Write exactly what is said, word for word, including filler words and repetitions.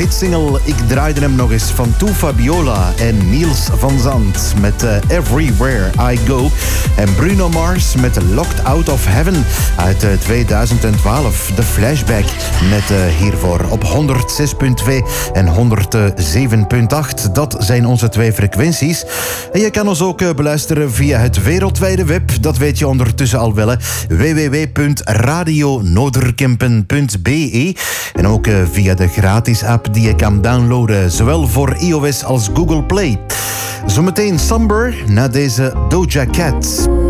hitsingle. Ik draaide hem nog eens van Toe Fabiola en Niels van Zandt met uh, Everywhere I Go. En Bruno Mars met Locked Out of Heaven uit uh, tweeduizend twaalf. De Flashback met uh, hiervoor op honderdzes komma twee en honderdzeven komma acht. Dat zijn onze twee frequenties. En je kan ons ook uh, beluisteren via het wereldwijde web. Dat weet je ondertussen al wel. w w w punt radio noorderkempen punt b e. En ook uh, via de gratis app die je kan downloaden. Zowel voor iOS als Google Play. Zometeen Somber na deze Doja Cat.